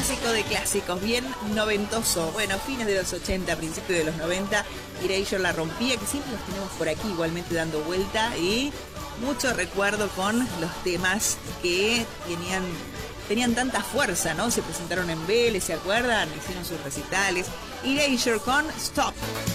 clásico de clásicos, bien noventoso. Bueno, fines de los 80, principios de los 90, Erasure la rompía, que siempre los tenemos por aquí igualmente dando vuelta, y mucho recuerdo con los temas que tenían tanta fuerza, ¿no? Se presentaron en Vélez, ¿se acuerdan? Hicieron sus recitales. Erasure con Stop.